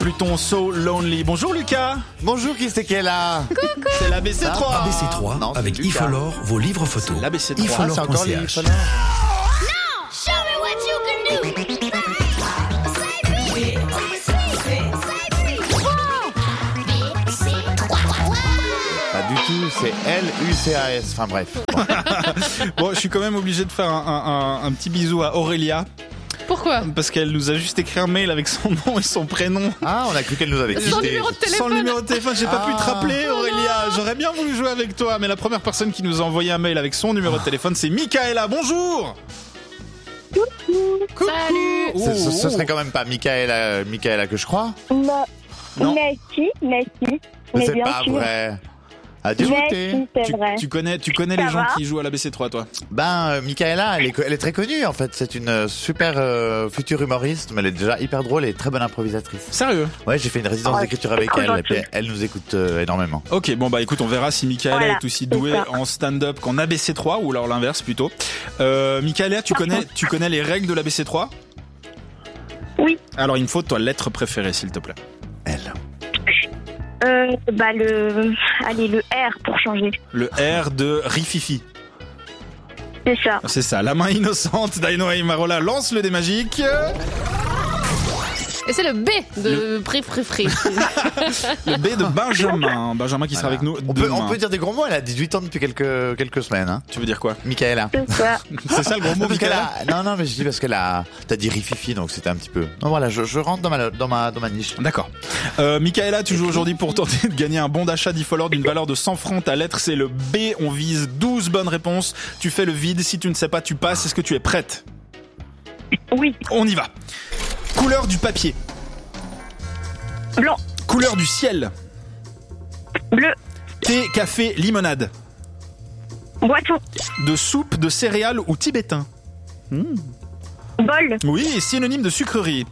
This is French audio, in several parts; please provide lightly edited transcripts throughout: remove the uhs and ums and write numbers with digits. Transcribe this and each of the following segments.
Pluton So Lonely. Bonjour Lucas. Bonjour, qui c'est qui est là? Coucou. C'est l'ABC3. ABC3 Non, c'est avec Lucas. Ifolore, vos livres photos. l'ABC3. C'est encore lui, Ifolore.ch. Show me what you can do. Pas du tout, c'est Lucas. Enfin bref. Bon, je suis quand même obligé de faire un petit bisou à Aurélia. Pourquoi? Parce qu'elle nous a juste écrit un mail avec son nom et son prénom. Ah, on a cru qu'elle nous avait Son quittés. numéro de téléphone. Sans le numéro de téléphone, j'ai pas pu te Ah. rappeler Aurélia. J'aurais bien voulu jouer avec toi, mais la première personne qui nous a envoyé un mail avec son numéro de téléphone, c'est Michaela. Bonjour. Coucou. Salut. Ce serait quand même pas Michaela que je crois. Non. Mais si, mais C'est bien pas sûr. vrai. Adieu, Mais Thé. si, c'est vrai. Tu connais les Ça gens va qui jouent à l'ABC3, toi? Michaela, elle est très connue en fait. C'est une super future humoriste, mais elle est déjà hyper drôle et très bonne improvisatrice. Sérieux? Ouais, j'ai fait une résidence Ouais, d'écriture avec trop elle, et gentil. puis elle nous écoute énormément. Ok, bon bah écoute, on verra si Michaela Voilà, est aussi c'est douée ça. en stand-up qu'en ABC3, ou alors l'inverse plutôt. Michaela, tu connais les règles de l'ABC3? Oui. Alors il me faut ta lettre préférée, s'il te plaît. Elle. Le R pour changer. Le R de Rififi. C'est ça. C'est ça, la main innocente d'Ainoa Marola lance le dé magique. Et c'est le B de Free. Le B de Benjamin. Benjamin qui sera avec nous On demain. peut dire des gros mots, elle a 18 ans depuis quelques semaines. Hein. Tu veux dire quoi? Michaela. C'est ça. C'est ça le gros mot, Parce qu'elle Michaela? non, mais je dis parce qu'elle a... T'as dit rififi, donc c'était un petit peu... Non, voilà, je rentre dans ma niche. D'accord. Michaela, tu joues aujourd'hui pour tenter de gagner un bon d'achat d'Ifolore d'une valeur de 100 francs. Ta lettre, c'est le B. On vise 12 bonnes réponses. Tu fais le vide. Si tu ne sais pas, tu passes. Est-ce que tu es prête? Oui. On y va. Couleur du papier. Blanc. Couleur du ciel. Bleu. Thé, café, limonade. Boisson. De soupe, de céréales ou tibétain. Bol. Oui, synonyme de sucrerie.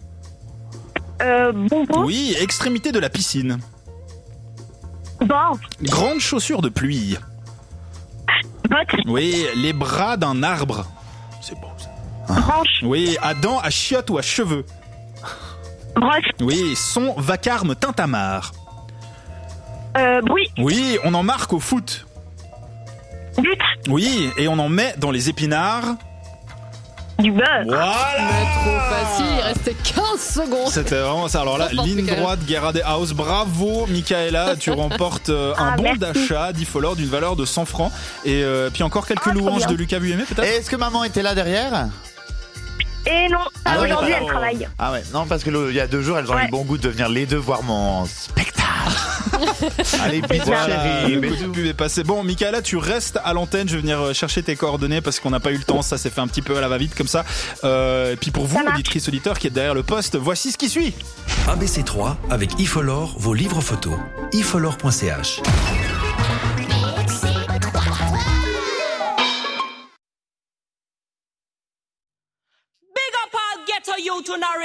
Bonbon. Oui, extrémité de la piscine. Banc. Grande chaussure de pluie. Botte. Oui, les bras d'un arbre. C'est beau ça. Branche. Oui, à dents, à chiottes ou à cheveux. Brosse. Oui, son, vacarme, tintamarre. Bruit. Oui, on en marque au foot. But. Oui, et on en met dans les épinards. Du beurre. Voilà. Mais trop facile, il restait 15 secondes. C'était vraiment ça. Alors là, Trop fort, ligne Michaela. droite, Guerra des House. Bravo, Michaela. Tu remportes un bon merci. d'achat d'Ifolore d'une valeur de 100 francs. Et puis encore quelques trop louanges bien. de Lucas Vuillemé, Et peut-être? est-ce que maman était là derrière? Et non. Ah ouais, Aujourd'hui, bah, elle travaille. Ah ouais, non, parce que il y a 2 jours, elles ont eu Ouais. le bon goût de venir les deux voir mon spectacle. Allez, bisous, Voilà, chérie. le coup de pub est passé. Bon, Michaela, tu restes à l'antenne. Je vais venir chercher tes coordonnées parce qu'on n'a pas eu le temps. Ça s'est fait un petit peu à la va-vite comme ça. Et puis pour vous, Ça marche. auditrices, auditeurs qui êtes derrière le poste, voici ce qui suit. ABC3 avec Ifolore, vos livres photos. Ifolore.ch. Big up all ghetto youth who not